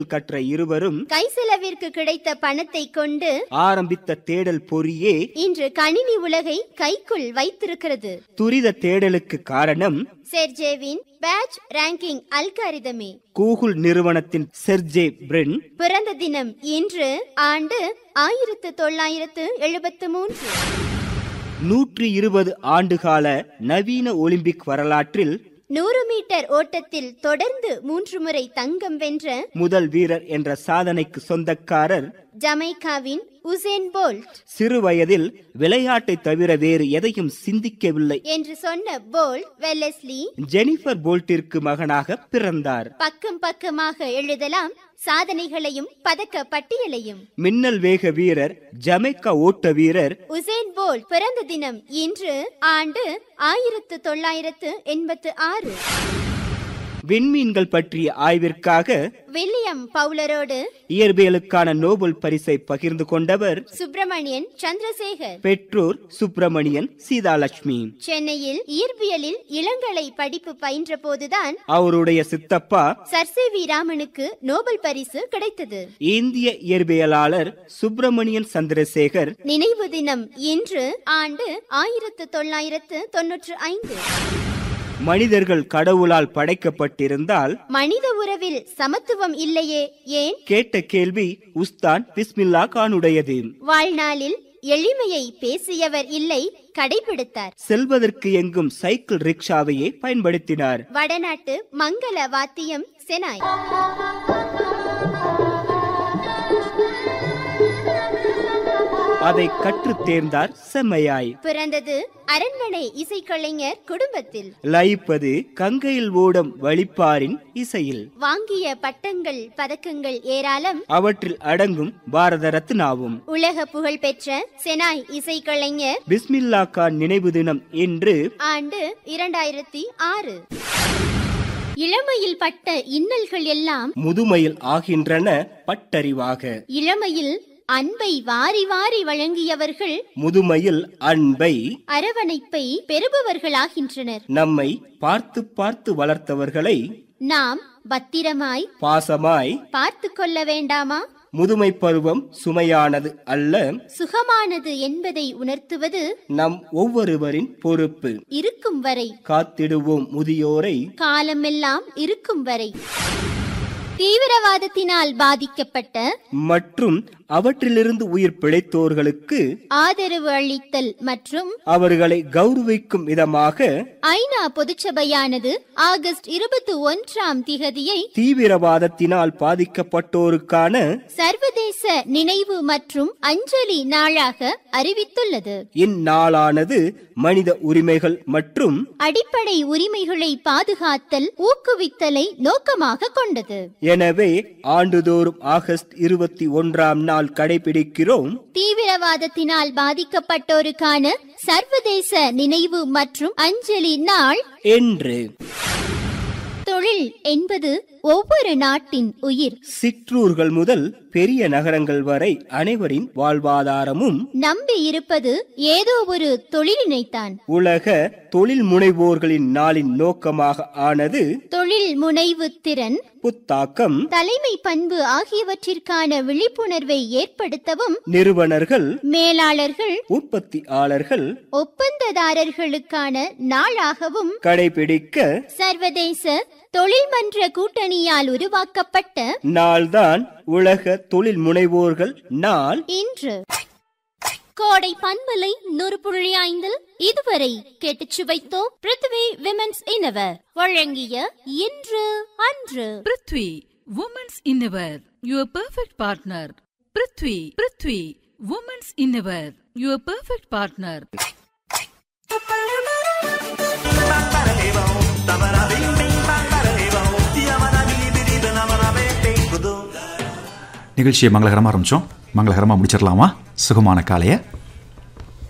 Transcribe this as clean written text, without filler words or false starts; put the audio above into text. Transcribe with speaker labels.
Speaker 1: கற்ற இருவரும்
Speaker 2: கைசெலவிற்கு கிடைத்த பணத்தை கொண்டு
Speaker 1: ஆரம்பித்த தேடல் பொறியே
Speaker 2: இன்று கணினி உலகை கைக்குள் வைத்திருக்கிறது.
Speaker 1: துரித தேடலுக்கு காரணம்
Speaker 2: செர்ஜேவின் பேட்ச் ரேங்கிங் அல்காரிதமே.
Speaker 1: கூகுள் நிறுவனத்தின் செர்ஜே பிரின்
Speaker 2: பிறந்த தினம் இன்று. ஆண்டு 1973.
Speaker 1: 120 ஆண்டுகால நவீன ஒலிம்பிக் வரலாற்றில்
Speaker 2: 100 மீட்டர் ஓட்டத்தில் தொடர்ந்து 3 முறை தங்கம் வென்ற
Speaker 1: முதல் வீரர் என்ற சாதனைக்கு சொந்தக்காரர்
Speaker 2: ஜமைக்காவின் உசேன் போல்ட்.
Speaker 1: சிறு வயதில் விளையாட்டை தவிர வேறு எதையும் சிந்திக்கவில்லை
Speaker 2: என்று சொன்ன போல்ட் வெல்லஸ்லி
Speaker 1: ஜெனிஃபர் போல்ட்டிற்கு மகனாக பிறந்தார்.
Speaker 2: பக்கம் பக்கமாக எழுதலாம் சாதனைகளையும் பதக்க பட்டியலையும்.
Speaker 1: மின்னல் வேக வீரர் ஜமைக்கா ஓட்ட வீரர்
Speaker 2: உசேன் போல்ட் பிறந்த தினம் இன்று. ஆண்டு 1986.
Speaker 1: விண்மீன்கள் பற்றிய ஆய்விற்காக
Speaker 2: வில்லியம் பவுலரோடு
Speaker 1: இயற்பியலுக்கான நோபல் பரிசை பகிர்ந்து கொண்டவர்
Speaker 2: சுப்பிரமணியன் சந்திரசேகர்.
Speaker 1: பெற்றோர் சுப்பிரமணியன் சீதாலட்சுமி.
Speaker 2: சென்னையில் இயற்பியலில் இளங்கலை படிப்பு பயின்ற போதுதான்
Speaker 1: அவருடைய சித்தப்பா
Speaker 2: சர் சி வி ராமனுக்கு நோபல் பரிசு கிடைத்தது.
Speaker 1: இந்திய இயற்பியலாளர் சுப்பிரமணியன் சந்திரசேகர்
Speaker 2: நினைவு தினம் இன்று. ஆண்டு 1995.
Speaker 1: மனிதர்கள் கடவுளால் படைக்கப்பட்டிருந்தால்
Speaker 2: மனித உறவில் சமத்துவம் இல்லையே ஏன்?
Speaker 1: கேட்ட கேள்வி உஸ்தான் பிஸ்மில்லா கானுடையது.
Speaker 2: வாழ்நாளில் எளிமையை பேசியவர் இல்லை, கடைபிடித்தார்.
Speaker 1: செல்வதற்கு எங்கும் சைக்கிள் ரிக்ஷாவையே பயன்படுத்தினார்.
Speaker 2: வடநாட்டு மங்கள வாத்தியம் செனாய்.
Speaker 1: அதை கற்று தேர்ந்தார் செம்மையாய்.
Speaker 2: பிறந்தது அரண்மனை இசைக்கலைஞர் குடும்பத்தில்.
Speaker 1: லயிப்பது கங்கையில் ஓடும் வழிப்பாரின் இசையில்.
Speaker 2: வாங்கிய பட்டங்கள் பதக்கங்கள் ஏராளம்,
Speaker 1: அவற்றில் அடங்கும் பாரத ரத்னாவும்.
Speaker 2: உலக புகழ் பெற்ற செனாய் இசைக்கலைஞர்
Speaker 1: பிஸ்மில்லா கான் நினைவு தினம் இன்று.
Speaker 2: ஆண்டு 2006. இளமையில் பட்ட இன்னல்கள் எல்லாம்
Speaker 1: முதுமையில் ஆகின்றன பட்டறிவாக.
Speaker 2: இளமையில் அன்பை வாரி வாரி வழங்கியவர்கள்
Speaker 1: முதுமையில் அன்பை
Speaker 2: அரவணைப்பை பெறுபவர்களாகின்றனர்.
Speaker 1: நம்மை பார்த்து பார்த்து வளர்த்தவர்களை
Speaker 2: நாம் பத்திரமாய்
Speaker 1: பாசமாய்
Speaker 2: பார்த்து கொள்ள வேண்டாமா?
Speaker 1: முதுமை பருவம் சுமையானது அல்ல,
Speaker 2: சுகமானது என்பதை உணர்த்துவது
Speaker 1: நம் ஒவ்வொருவரின் பொறுப்பு.
Speaker 2: இருக்கும் வரை
Speaker 1: காத்திடுவோம் முதியோரை,
Speaker 2: காலமெல்லாம் இருக்கும் வரை. தீவிரவாதத்தினால் பாதிக்கப்பட்ட
Speaker 1: மற்றும் அவற்றிலிருந்து உயிர் பிழைத்தோர்களுக்கு
Speaker 2: ஆதரவு அளித்தல் மற்றும்
Speaker 1: அவர்களை கௌரவிக்கும் விதமாக
Speaker 2: ஐநா பொதுச்சபையானது ஆகஸ்ட் 21
Speaker 1: தீவிரவாதத்தினால் பாதிக்கப்பட்டோருக்கான
Speaker 2: சர்வதேச நினைவு மற்றும் அஞ்சலி நாளாக அறிவித்துள்ளது.
Speaker 1: இந்நாளானது மனித உரிமைகள் மற்றும்
Speaker 2: அடிப்படை உரிமைகளை பாதுகாத்தல் ஊக்குவித்தலை நோக்கமாக கொண்டது.
Speaker 1: எனவே ஆண்டுதோறும் ஆகஸ்ட் 21 கடைபிடிக்கிறோம்
Speaker 2: தீவிரவாதத்தினால் பாதிக்கப்பட்டோருக்கான சர்வதேச நினைவு மற்றும் அஞ்சலி நாள் என்று. தொழில் என்பது ஒவ்வொரு நாட்டின் உயிர்.
Speaker 1: சிற்றூர்கள் முதல் பெரிய நகரங்கள் வரை அனைவரின் வாழ்வாதாரமும்
Speaker 2: நம்பி இருப்பது ஏதோ ஒரு தொழிலினைத்தான்.
Speaker 1: உலக தொழில் முனைவோர்களின் நாளின் நோக்கமாக ஆனது
Speaker 2: தொழில் முனைவு திறன்,
Speaker 1: புத்தாக்கம்,
Speaker 2: தலைமை பண்பு ஆகியவற்றிற்கான விழிப்புணர்வை ஏற்படுத்தவும்
Speaker 1: நிறுவனர்கள்,
Speaker 2: மேலாளர்கள்,
Speaker 1: உற்பத்தியாளர்கள்,
Speaker 2: ஒப்பந்ததாரர்களுக்கான நாளாகவும்
Speaker 1: கடைபிடிக்க
Speaker 2: சர்வதேச தொழில் மன்ற கூட்டணியால் உருவாக்கப்பட்ட
Speaker 1: நாள்தான் உலக தொழில் முனைவோர்கள் நாள் இன்று.
Speaker 2: கோடை பண்பலை 100.5 இதுவரை கேட்டுச் சுவைத்தோம். பிருத்வி விமென்ஸ் இன்னவர் வழங்கிய இன்று அன்று.
Speaker 3: Prithvi women's இன்னவர், your perfect partner. Prithvi women's இன்னவர், your perfect partner.
Speaker 4: நிகழ்ச்சியை மங்களகரமாக ஆரம்பித்தோம், மங்களகரமாக முடிச்சிடலாமா? சுகமான காலையை